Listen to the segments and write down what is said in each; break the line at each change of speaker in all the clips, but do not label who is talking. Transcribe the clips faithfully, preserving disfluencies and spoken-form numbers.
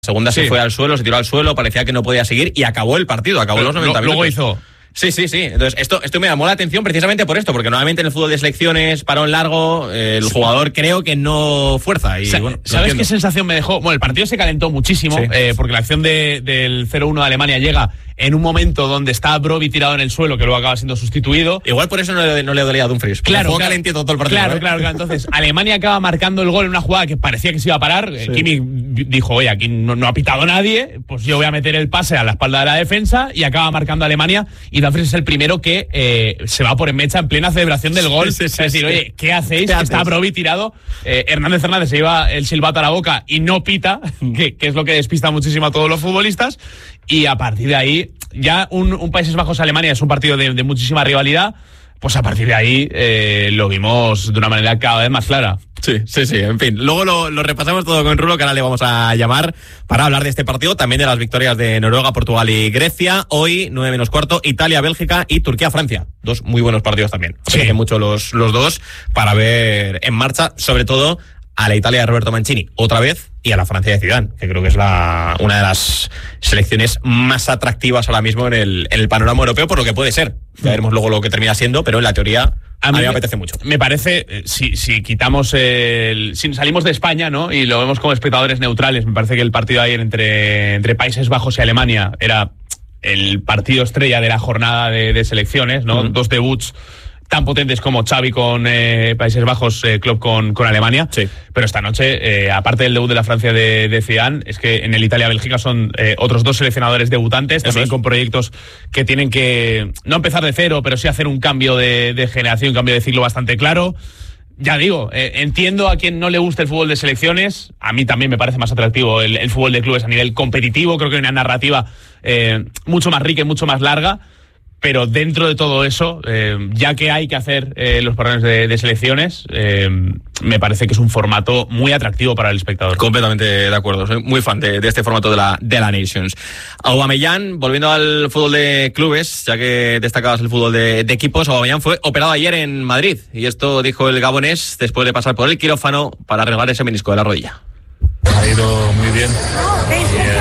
segunda sí. se fue al suelo, se tiró al suelo, parecía que no podía seguir y acabó el partido, acabó
Pero
los noventa
lo,
minutos.
Luego hizo...
Sí, sí, sí. Entonces, esto, esto me llamó la atención precisamente por esto, porque normalmente en el fútbol de selecciones, parón largo, eh, el sí. jugador creo que no fuerza. Y,
Sa-
bueno,
¿Sabes qué sensación me dejó? Bueno, el partido se calentó muchísimo, sí. eh, porque la acción de, del cero uno de Alemania llega en un momento donde está Brobbey tirado en el suelo, que luego acaba siendo sustituido.
Igual por eso no le, no le dolía a Dumfries.
Claro,
fue
claro,
calentito todo el partido.
Claro,
¿eh?
claro, claro. Entonces, Alemania acaba marcando el gol en una jugada que parecía que se iba a parar. Sí. Kimmich dijo, oye, aquí no, no ha pitado nadie, pues yo voy a meter el pase a la espalda de la defensa, y acaba marcando a Alemania, y Dumfries es el primero que eh, se va por en mecha en plena celebración del gol. Sí, sí, sí, es decir, sí. oye, ¿qué hacéis? ¿Qué Está Brobbey tirado. Eh, Hernández Hernández se lleva el silbato a la boca y no pita, que, que es lo que despista muchísimo a todos los futbolistas. Y a partir de ahí, ya un, un Países Bajos-Alemania es un partido de, de muchísima rivalidad. Pues a partir de ahí eh, lo vimos de una manera cada vez más clara.
Sí, sí, sí, en fin. Luego lo, lo repasamos todo con Rulo, que ahora le vamos a llamar para hablar de este partido, también de las victorias de Noruega, Portugal y Grecia. Hoy, nueve menos cuarto, Italia, Bélgica y Turquía, Francia. Dos muy buenos partidos también. Sí. Que mucho los, los dos para ver en marcha, sobre todo a la Italia de Roberto Mancini, otra vez, y a la Francia de Zidane, que creo que es la una de las selecciones más atractivas ahora mismo en el, en el panorama europeo, por lo que puede ser. Ya veremos luego lo que termina siendo, pero en la teoría a mí me apetece mucho.
Me parece, si, si quitamos el... Si salimos de España, ¿no?, y lo vemos como espectadores neutrales, me parece que el partido ayer entre, entre Países Bajos y Alemania era el partido estrella de la jornada de, de selecciones, ¿no? Uh-huh. Dos debuts tan potentes como Xavi con eh, Países Bajos, eh, Klopp con, con Alemania. Sí. Pero esta noche, eh, aparte del debut de la Francia de, de Zidane, es que en el Italia-Bélgica son eh, otros dos seleccionadores debutantes, también es. con proyectos que tienen que no empezar de cero, pero sí hacer un cambio de, de generación, un cambio de ciclo bastante claro. Ya digo, eh, entiendo a quien no le gusta el fútbol de selecciones. A mí también me parece más atractivo el, el fútbol de clubes a nivel competitivo. Creo que hay una narrativa eh, mucho más rica y mucho más larga. Pero dentro de todo eso, eh, ya que hay que hacer eh, los partidos de, de selecciones, eh, me parece que es un formato muy atractivo para el espectador.
Completamente de acuerdo, soy muy fan de, de este formato de la, de la Nations. Aubameyang, volviendo al fútbol de clubes, ya que destacabas el fútbol de, de equipos, Aubameyang fue operado ayer en Madrid, y esto dijo el gabonés después de pasar por el quirófano para arreglar ese menisco de la rodilla.
Ha ido muy bien y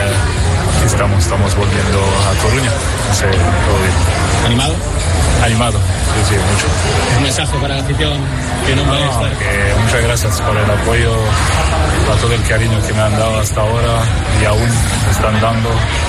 eh, estamos, estamos volviendo a Coruña, no sé, todo bien.
¿Animado?
Animado, sí, sí, mucho.
¿Un mensaje para la afición que no, no puede estar?
Que muchas gracias por el apoyo, por todo el cariño que me han dado hasta ahora y aún me están dando.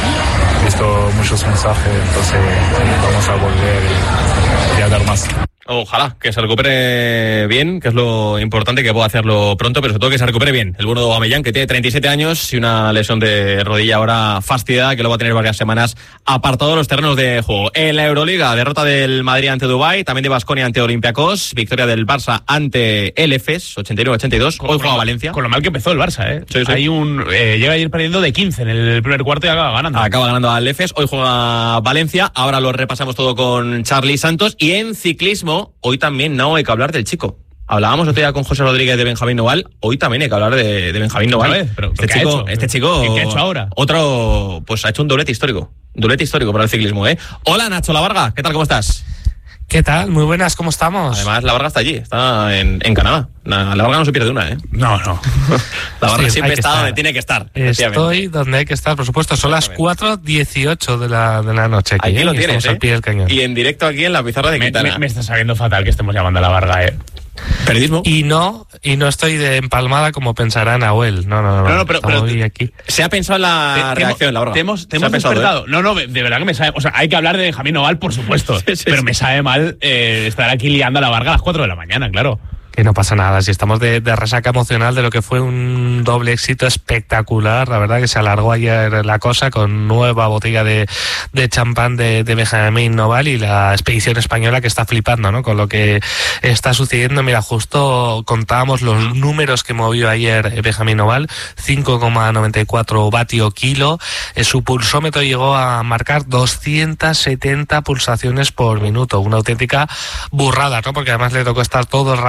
He visto muchos mensajes, entonces vamos a volver y, y a dar más.
Ojalá que se recupere bien, que es lo importante, que pueda hacerlo pronto, pero sobre todo que se recupere bien. El bueno de Aubameyang, que tiene treinta y siete años y una lesión de rodilla ahora fastidiada, que lo va a tener varias semanas apartado de los terrenos de juego. En la Euroliga, derrota del Madrid ante Dubái, también de Baskonia ante Olympiacos, victoria del Barça ante el Efes, ochenta y nueve a ochenta y dos. Hoy juega Valencia.
Con lo mal que empezó el Barça, ¿eh?
Sí, sí.
Hay un, eh, llega ayer perdiendo de quince en el primer cuarto y acaba ganando.
Acaba ganando al Efes, hoy juega Valencia. Ahora lo repasamos todo con Charly Santos. Y en ciclismo, hoy también no hay que hablar del chico. Hablábamos otro día con José Rodríguez de Benjamín Noval. Hoy también hay que hablar de, de Benjamín Noval.
Vez, pero,
este,
¿qué
chico,
ha hecho?
este chico.
¿Qué, qué ha hecho ahora?
Otro, pues ha hecho un doblete histórico. Doblete histórico para el ciclismo, ¿eh? Hola, Nacho La Varga. ¿Qué tal? ¿Cómo estás?
¿Qué tal? Muy buenas, ¿cómo estamos?
Además, La Varga está allí, está en, en Canadá. La, la Varga no se pierde una, ¿eh?
No, no.
La Varga
Sí,
siempre está
estar.
donde tiene que estar.
Estoy donde hay que estar, por supuesto. Son las cuatro dieciocho de la, de la noche. Aquí,
aquí lo
¿eh?
tienes,
Estamos
¿eh?
al pie del cañón.
Y en directo aquí en la pizarra de
Me,
Quintana.
me, me está sabiendo fatal que estemos llamando a La Varga, ¿eh?
Periodismo.
Y no, y no estoy de empalmada como pensará Nahuel. No, no, no.
No, no, pero, pero
Estoy aquí.
Se ha pensado en la
Te,
reacción, La Varga.
Te hemos, te
Se ha
hemos
pensado,
despertado.
¿eh?
No, no, de verdad que me sabe. O sea, hay que hablar de Benjamín Noval, por supuesto.
Sí, sí,
pero
sí.
me sabe mal eh, estar aquí liando a La Varga a las cuatro de la mañana, claro.
Que no pasa nada, si estamos de, de resaca emocional de lo que fue un doble éxito espectacular. La verdad que se alargó ayer la cosa con nueva botella de, de champán de, de Benjamín Noval y la expedición española que está flipando, ¿no?, con lo que está sucediendo. Mira, justo contábamos los números que movió ayer Benjamín Noval, cinco coma noventa y cuatro vatio kilo. Eh, su pulsómetro llegó a marcar doscientas setenta pulsaciones por minuto, una auténtica burrada, ¿no?, porque además le tocó estar todo el rato al ataque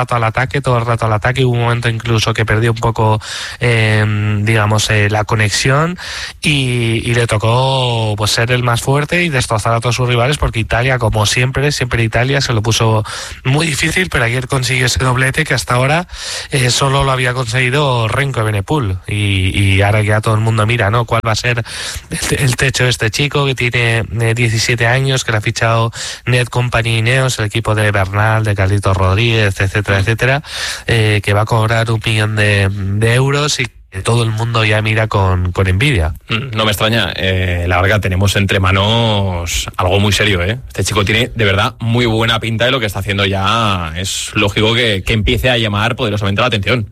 ataque, todo el rato al ataque. Hubo un momento incluso que perdió un poco, eh, digamos, eh, la conexión y, y le tocó pues ser el más fuerte y destrozar a todos sus rivales, porque Italia, como siempre, siempre Italia se lo puso muy difícil, pero ayer consiguió ese doblete que hasta ahora eh, solo lo había conseguido Renko Evenepoel y, y ahora ya todo el mundo mira, ¿no?, cuál va a ser el, el techo de este chico que tiene eh, diecisiete años, que le ha fichado Net Company Ineos, el equipo de Bernal, de Carlitos Rodríguez, etcétera, etcétera, eh, que va a cobrar un millón de, de euros y todo el mundo ya mira con, con envidia.
No me extraña, eh, la verdad tenemos entre manos algo muy serio, ¿eh? Este chico tiene de verdad muy buena pinta y lo que está haciendo ya es lógico que, que empiece a llamar poderosamente la atención.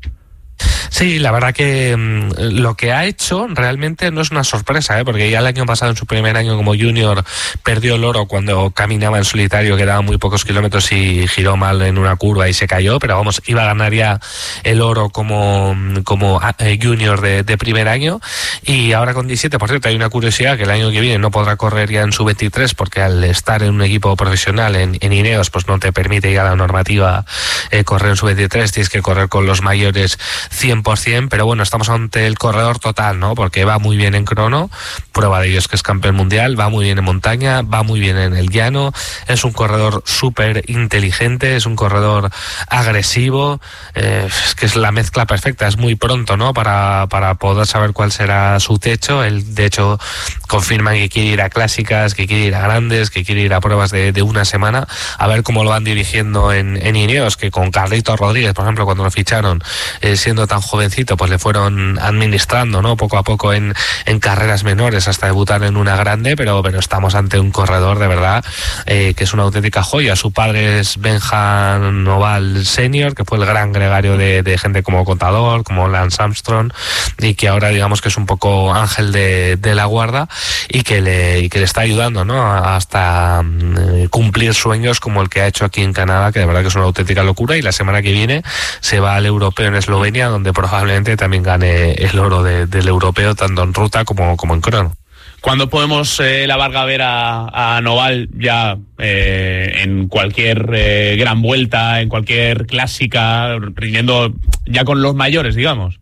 Sí, la verdad que mmm, lo que ha hecho realmente no es una sorpresa, ¿eh? Porque ya el año pasado, en su primer año como junior, perdió el oro cuando caminaba en solitario, quedaba muy pocos kilómetros y giró mal en una curva y se cayó, pero vamos, iba a ganar ya el oro como, como eh, junior de, de primer año, y ahora con diecisiete, por cierto, hay una curiosidad, que el año que viene no podrá correr ya en su veintitrés, porque al estar en un equipo profesional en, en Ineos, pues no te permite ya la normativa eh, correr en su veintitrés, tienes que correr con los mayores cien por ciento, pero bueno, estamos ante el corredor total, ¿no? Porque va muy bien en crono, prueba de ellos que es campeón mundial, va muy bien en montaña, va muy bien en el llano, es un corredor súper inteligente, es un corredor agresivo, eh, es que es la mezcla perfecta, es muy pronto, ¿no?, para, para poder saber cuál será su techo. Él, de hecho, confirma que quiere ir a clásicas, que quiere ir a grandes, que quiere ir a pruebas de, de una semana, a ver cómo lo van dirigiendo en, en Ineos, que con Carlitos Rodríguez, por ejemplo, cuando lo ficharon, eh, siendo tan jovencito, pues le fueron administrando, ¿no?, poco a poco en, en carreras menores hasta debutar en una grande, pero, pero estamos ante un corredor de verdad eh, que es una auténtica joya. Su padre es Benja Noval senior, que fue el gran gregario de, de gente como Contador, como Lance Armstrong, y que ahora digamos que es un poco ángel de, de la guarda y que le, y que le está ayudando, ¿no?, hasta eh, cumplir sueños como el que ha hecho aquí en Canadá, que de verdad que es una auténtica locura. Y la semana que viene se va al europeo en Eslovenia, donde probablemente también gane el oro de, del europeo, tanto en ruta como, como en crono.
¿Cuándo podemos, eh, la Varga, ver a, a Noval ya eh, en cualquier eh, gran vuelta, en cualquier clásica, rindiendo ya con los mayores, digamos?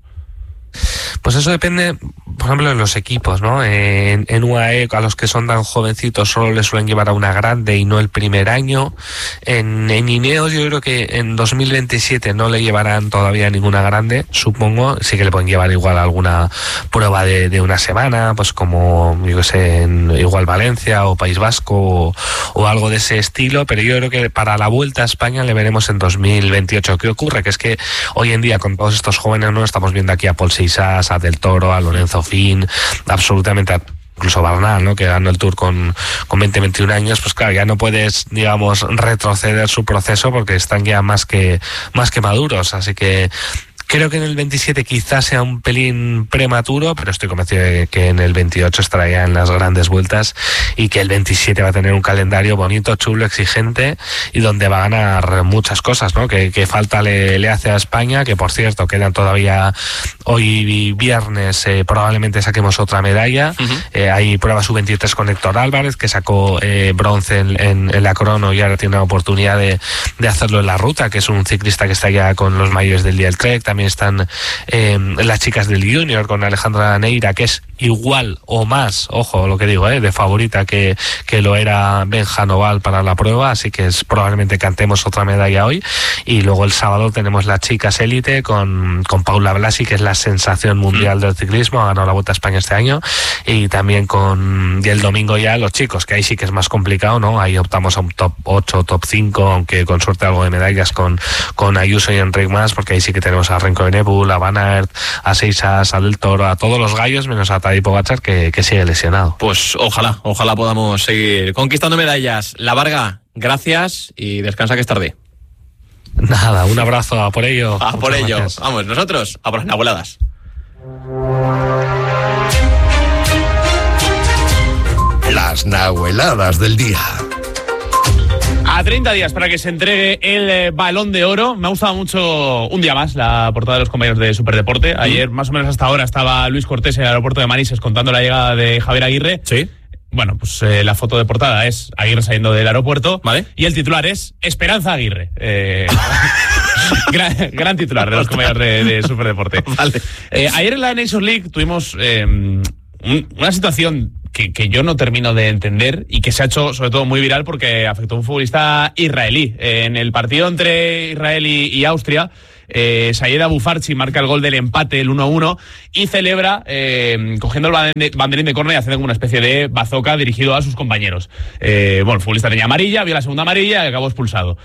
Pues eso depende, por ejemplo, de los equipos, ¿no? En, en U A E, a los que son tan jovencitos solo les suelen llevar a una grande y no el primer año. En, en Ineos yo creo que en dos mil veintisiete no le llevarán todavía ninguna grande, supongo. Sí que le pueden llevar igual alguna prueba de, de una semana, pues como, yo qué sé, en, igual Valencia o País Vasco o, o algo de ese estilo, pero yo creo que para la Vuelta a España le veremos en dos mil veintiocho. ¿Qué ocurre? Que es que hoy en día con todos estos jóvenes, ¿no?, estamos viendo aquí a Paul Sisas, a Del Toro, a Lorenzo Fin, absolutamente a incluso Bernal, ¿no?, que ganó el Tour con, con veinte, veintiún años, pues claro, ya no puedes, digamos, retroceder su proceso porque están ya más que, más que maduros, así que creo que en el veintisiete quizás sea un pelín prematuro, pero estoy convencido de que en el veintiocho estará ya en las grandes vueltas y que el veintisiete va a tener un calendario bonito, chulo, exigente y donde va a ganar muchas cosas, ¿no? Que, que falta le, le hace a España, que por cierto quedan todavía hoy viernes, eh, probablemente saquemos otra medalla. Uh-huh. Eh, hay prueba sub veintitrés con Héctor Álvarez, que sacó eh, bronce en, en, en la crono y ahora tiene la oportunidad de, de hacerlo en la ruta, que es un ciclista que está ya con los mayores del día del Trek. También están eh, las chicas del Junior con Alejandra Neira, que es igual o más, ojo lo que digo, eh, de favorita que, que lo era Benja Noval para la prueba, así que es probablemente cantemos otra medalla hoy. Y luego el sábado tenemos las chicas élite con, con Paula Blasi, que es la sensación mundial del ciclismo, ha ganado la Vuelta a España este año, y también con, y el domingo ya los chicos, que ahí sí que es más complicado, ¿no? Ahí optamos a un top ocho, top cinco, aunque con suerte algo de medallas con, con Ayuso y Enric Mas, porque ahí sí que tenemos a Renko Evenepoel, a Van Aert, a Sisas, a Del Toro, a todos los gallos, menos a Tadej Pogačar, que, que sigue lesionado.
Pues ojalá, ojalá podamos seguir conquistando medallas. La Varga, gracias y descansa que es tarde.
Nada, un abrazo, a por ello.
A por ello. Gracias. Vamos, nosotros, a por las nahueladas.
Las nahueladas del día.
A treinta días para que se entregue el eh, Balón de Oro. Me ha gustado mucho un día más la portada de los compañeros de Superdeporte. Ayer, más o menos hasta ahora, estaba Luis Cortés en el aeropuerto de Manises contando la llegada de Javier Aguirre.
Sí.
bueno, pues eh, la foto de portada es Aguirre saliendo del aeropuerto,
¿vale?
Y el titular es Esperanza Aguirre. Eh, gran, gran titular de los compañeros de, de Superdeporte.
Vale.
Eh, ayer en la Nations League tuvimos eh, un, una situación que, que yo no termino de entender y que se ha hecho sobre todo muy viral porque afectó a un futbolista israelí. Eh, en el partido entre Israel y, y Austria, Eh, Sayed Abu Farchi marca el gol del empate, el uno a uno, y celebra eh, cogiendo el banderín de córner y haciendo como una especie de bazooka dirigido a sus compañeros. Eh, bueno, el futbolista tenía amarilla, vio la segunda amarilla y acabó expulsado.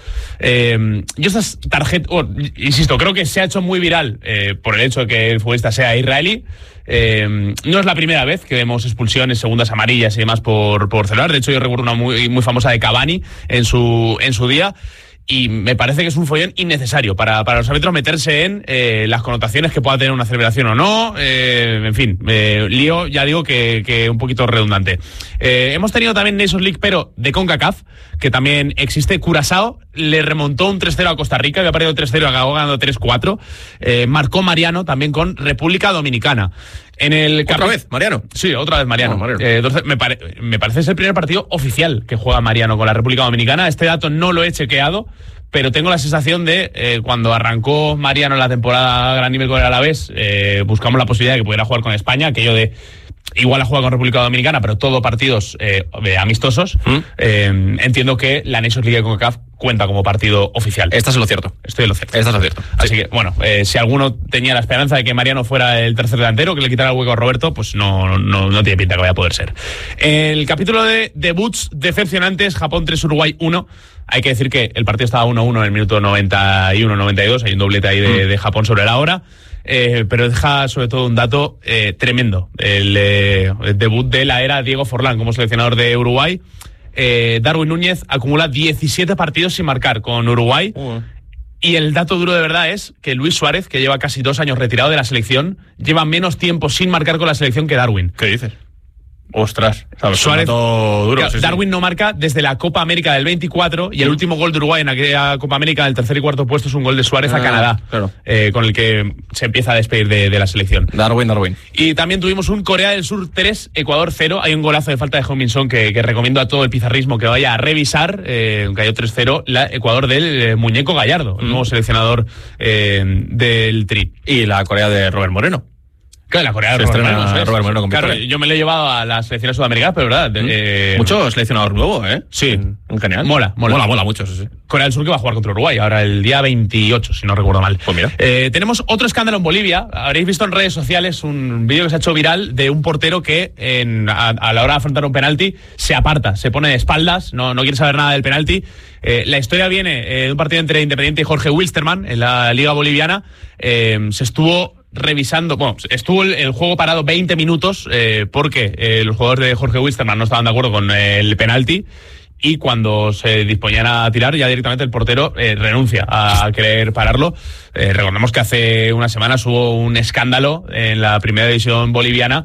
Eh, yo estas tarjetas, bueno, insisto, creo que se ha hecho muy viral eh, por el hecho de que el futbolista sea israelí. Eh, no es la primera vez que vemos expulsiones, segundas amarillas y demás por, por celebrar. De hecho, yo recuerdo una muy, muy famosa de Cavani en su, en su día. Y me parece que es un follón innecesario para, para los árbitros meterse en eh, las connotaciones que pueda tener una celebración o no. Eh, en fin, eh, lío, ya digo que, que un poquito redundante. Eh, hemos tenido también Nations League, pero de CONCACAF, que también existe. Curazao le remontó un tres cero a Costa Rica, había perdido tres cero y acabó ganando tres cuatro. Eh, marcó Mariano también con República Dominicana. En el
¿Otra
cap-
vez, Mariano?
Sí, otra vez Mariano.
Oh, Mariano.
Eh, entonces, me, pare- me parece es el primer partido oficial que juega Mariano con la República Dominicana. Este dato no lo he chequeado, pero tengo la sensación de eh, cuando arrancó Mariano la temporada a gran nivel con el Alavés, eh, buscamos la posibilidad de que pudiera jugar con España, aquello de igual ha jugado con República Dominicana, pero todo partidos eh, amistosos. ¿Mm? Eh, entiendo que la Nations League de CONCACAF cuenta como partido oficial.
Estás en lo cierto.
Estoy en lo cierto.
Estás en lo cierto.
Así que, bueno, eh, si alguno tenía la esperanza de que Mariano fuera el tercer delantero, que le quitara el hueco a Roberto, pues no, no, no tiene pinta que vaya a poder ser. El capítulo de debuts decepcionantes, Japón tres, Uruguay uno. Hay que decir que el partido estaba uno a uno en el minuto noventa y uno noventa y dos. Hay un doblete ahí de, de Japón sobre la hora. Eh, pero deja sobre todo un dato eh, tremendo. El, eh, el debut de la era Diego Forlán como seleccionador de Uruguay. Eh, Darwin Núñez acumula diecisiete partidos sin marcar con Uruguay. Uh. Y el dato duro de verdad es que Luis Suárez, que lleva casi dos años retirado de la selección, lleva menos tiempo sin marcar con la selección que Darwin.
¿Qué dices? Ostras, ¿sabes?
Suárez,
duro,
claro,
sí,
Darwin
sí.
no marca desde la Copa América del veinticuatro y el último gol de Uruguay en aquella Copa América del tercer y cuarto puesto es un gol de Suárez ah, a Canadá,
claro.
eh, con el que se empieza a despedir de, de la selección.
Darwin, Darwin.
Y también tuvimos un Corea del Sur tres, Ecuador cero. Hay un golazo de falta de Heung-min Son que, que recomiendo a todo el pizarrismo que vaya a revisar, eh, cayó tres cero, la Ecuador del eh, Muñeco Gallardo, mm. el nuevo seleccionador eh, del Tri.
Y la Corea de Robert Moreno.
Claro, la Corea de
Robert
Moreno.
Moreno, Robert Moreno con
claro,
Victoria.
yo me lo he llevado a las selecciones sudamericanas, pero verdad.
¿Mm?
Eh,
Mucho seleccionador nuevo, ¿eh?
Sí.
En general.
Mola, mola.
Mola, mola mucho, sí, sí.
Corea del Sur que va a jugar contra Uruguay, ahora el día veintiocho, si no recuerdo mal.
Pues mira.
Eh, tenemos otro escándalo en Bolivia. Habréis visto en redes sociales un vídeo que se ha hecho viral de un portero que en, a, a la hora de afrontar un penalti se aparta, se pone de espaldas, no, no quiere saber nada del penalti. Eh, la historia viene eh, de un partido entre Independiente y Jorge Wilstermann en la Liga Boliviana. Eh, se estuvo revisando, bueno, estuvo el, el juego parado veinte minutos eh, porque eh, los jugadores de Jorge Wilstermann no estaban de acuerdo con eh, el penalti. Y cuando se disponían a tirar, ya directamente el portero eh, renuncia a querer pararlo. Eh, recordemos que hace unas semanas hubo un escándalo en la primera división boliviana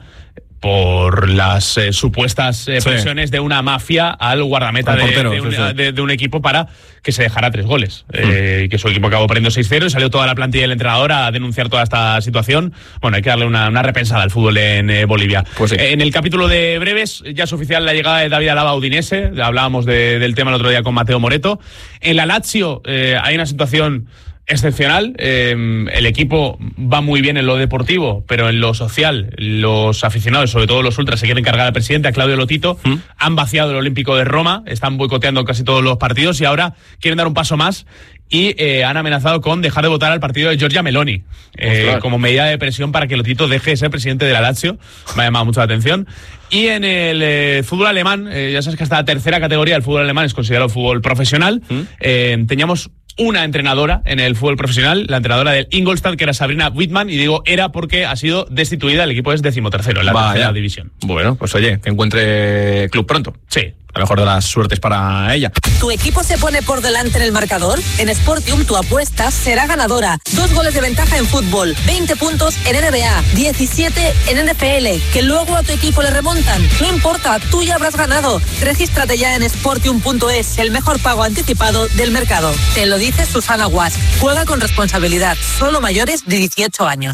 por las eh, supuestas eh, presiones sí. de una mafia al guardameta de, portero, de, un, sí, sí. De, de un equipo para que se dejara tres goles. Mm. Eh, y que su equipo acabó perdiendo seis cero y salió toda la plantilla del entrenador a denunciar toda esta situación. Bueno, hay que darle una, una repensada al fútbol en eh, Bolivia. Pues sí. eh, en el capítulo de breves ya es oficial la llegada de David Alaba a Udinese. Hablábamos de, del tema el otro día con Mateo Moreto. En la Lazio eh, hay una situación excepcional. Eh, el equipo va muy bien en lo deportivo, pero en lo social los aficionados, sobre todo los ultras, se quieren cargar al presidente, a Claudio Lotito. ¿Mm? Han vaciado el Olímpico de Roma, están boicoteando casi todos los partidos y ahora quieren dar un paso más y eh, han amenazado con dejar de votar al partido de Giorgia Meloni eh, como medida de presión para que Lotito deje de ser presidente de la Lazio. Me ha llamado mucho la atención. Y en el eh, fútbol alemán, eh, ya sabes que hasta la tercera categoría del fútbol alemán es considerado fútbol profesional. ¿Mm? Eh, teníamos una entrenadora en el fútbol profesional, la entrenadora del Ingolstadt, que era Sabrina Wittmann, y digo era porque ha sido destituida, el equipo es decimotercero en la Vaya. tercera división.
Bueno, pues oye, que encuentre club pronto.
Sí.
A lo mejor de las suertes para ella.
¿Tu equipo se pone por delante en el marcador? En Sportium tu apuesta será ganadora. Dos goles de ventaja en fútbol, veinte puntos en N B A, diecisiete en N F L, que luego a tu equipo le remontan. No importa, tú ya habrás ganado. Regístrate ya en sportium punto es, el mejor pago anticipado del mercado. Te lo dice Susana Guas. Juega con responsabilidad, solo mayores de dieciocho años.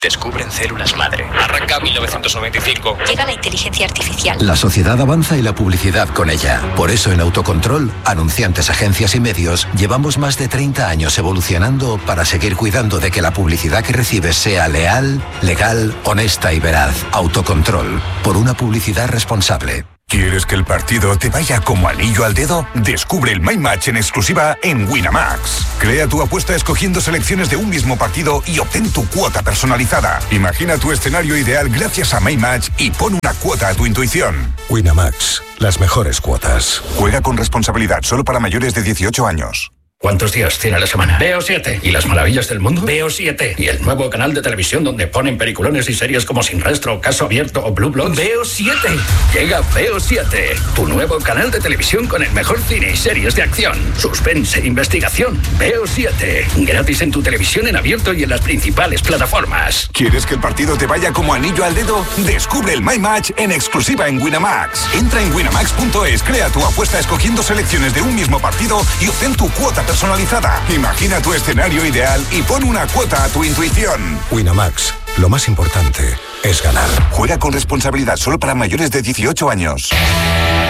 Descubren células madre. Arranca mil novecientos noventa y cinco.
Llega la inteligencia artificial.
La sociedad avanza y la publicidad con ella. Por eso en Autocontrol, anunciantes, agencias y medios, llevamos más de treinta años evolucionando para seguir cuidando de que la publicidad que recibes sea leal, legal, honesta y veraz. Autocontrol. Por una publicidad responsable.
¿Quieres que el partido te vaya como anillo al dedo? Descubre el My Match en exclusiva en Winamax. Crea tu apuesta escogiendo selecciones de un mismo partido y obtén tu cuota personalizada. Imagina tu escenario ideal gracias a My Match y pon una cuota a tu intuición.
Winamax, las mejores cuotas.
Juega con responsabilidad, solo para mayores de dieciocho años.
¿Cuántos días tiene la semana? Veo siete. ¿Y las maravillas del mundo? Veo siete. ¿Y el nuevo canal de televisión donde ponen peliculones y series como Sin Rastro, Caso Abierto o Blue Bloods? Veo siete. Llega Veo siete, tu nuevo canal de televisión con el mejor cine y series de acción, suspense e investigación. Veo siete. Gratis en tu televisión en abierto y en las principales plataformas.
¿Quieres que el partido te vaya como anillo al dedo? Descubre el My Match en exclusiva en Winamax. Entra en winamax punto es, crea tu apuesta escogiendo selecciones de un mismo partido y obtén tu cuota personalizada. Imagina tu escenario ideal y pon una cuota a tu intuición.
Winamax, lo más importante es ganar.
Juega con responsabilidad, solo para mayores de dieciocho años.